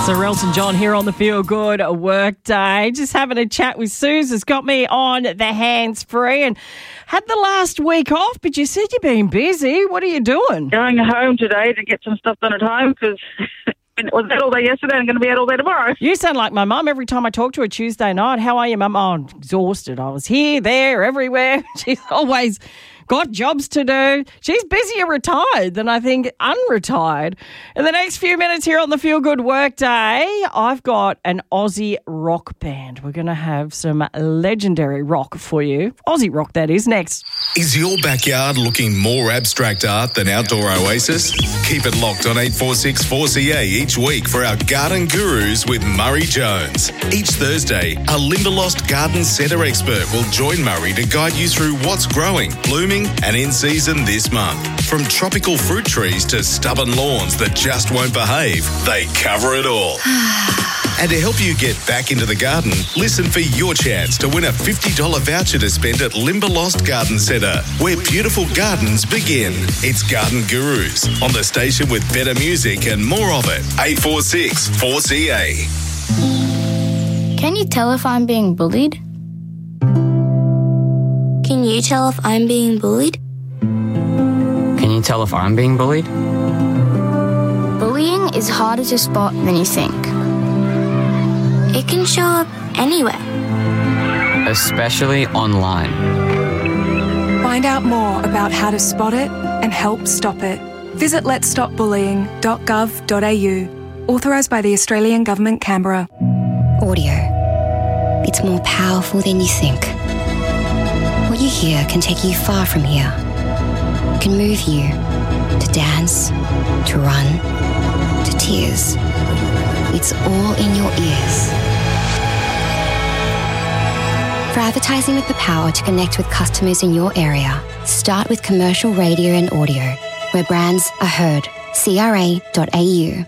So Elton John here on the Feel Good Work Day. Just having a chat with Suze has got me on the hands-free and had the last week off, but you said you've been busy. What are you doing? Going home today to get some stuff done at home because I was out all day yesterday and I'm going to be out all day tomorrow. You sound like my mum every time I talk to her Tuesday night. How are you, Mum? Oh, I'm exhausted. I was here, there, everywhere. She's always got jobs to do. She's busier retired than I think unretired. In the next few minutes here on the Feel Good Work Day, I've got an Aussie rock band. We're going to have some legendary rock for you. Aussie rock, that is, next. Is your backyard looking more abstract art than Outdoor Oasis? Keep it locked on 846 4CA each week for our Garden Gurus with Murray Jones. Each Thursday, a Limberlost Garden Centre expert will join Murray to guide you through what's growing, blooming and in season this month. From tropical fruit trees to stubborn lawns that just won't behave, they cover it all. And to help you get back into the garden, listen for your chance to win a $50 voucher to spend at Limberlost Garden Centre, where beautiful gardens begin. It's Garden Gurus on the station with better music and more of it. 846 4CA. Can you tell if I'm being bullied? Can you tell if I'm being bullied? Can you tell if I'm being bullied? Bullying is harder to spot than you think. It can show up anywhere. Especially online. Find out more about how to spot it and help stop it. Visit letsstopbullying.gov.au. Authorised by the Australian Government, Canberra. Audio. It's more powerful than you think. What you hear can take you far from here. It can move you to dance, to run, to tears. It's all in your ears. For advertising with the power to connect with customers in your area, start with commercial radio and audio, where brands are heard. CRA.au.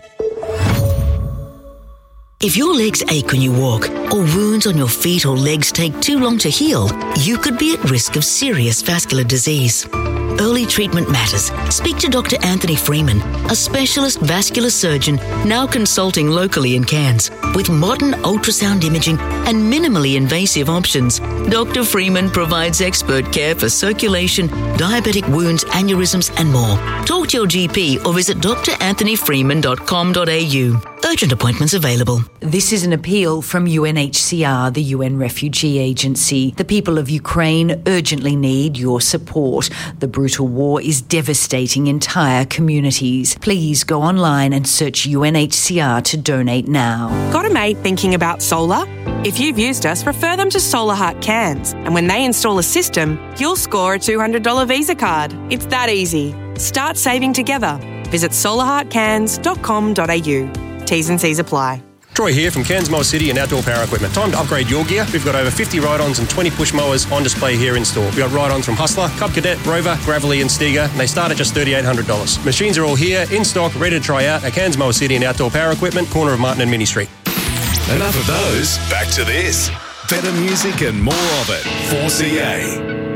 If your legs ache when you walk, or wounds on your feet or legs take too long to heal, you could be at risk of serious vascular disease. Early treatment matters. Speak to Dr. Anthony Freeman, a specialist vascular surgeon now consulting locally in Cairns. With modern ultrasound imaging and minimally invasive options, Dr. Freeman provides expert care for circulation, diabetic wounds, aneurysms and more. Talk to your GP or visit dranthonyfreeman.com.au. Urgent appointments available. This is an appeal from UNHCR, the UN Refugee Agency. The people of Ukraine urgently need your support. The brutal war is devastating entire communities. Please go online and search UNHCR to donate now. Got a mate thinking about solar? If you've used us, refer them to Solar Heart Cairns. And when they install a system, you'll score a $200 Visa card. It's that easy. Start saving together. Visit solarheartcairns.com.au. T's and C's apply. Troy here from Cairns Mower City and Outdoor Power Equipment. Time to upgrade your gear. We've got over 50 ride-ons and 20 push mowers on display here in store. We've got ride-ons from Hustler, Cub Cadet, Rover, Gravelly and Stiga, and they start at just $3,800. Machines are all here, in stock, ready to try out at Cairns Mower City and Outdoor Power Equipment, corner of Martin and Mini Street. Enough of those. Back to this. Better music and more of it. 4CA.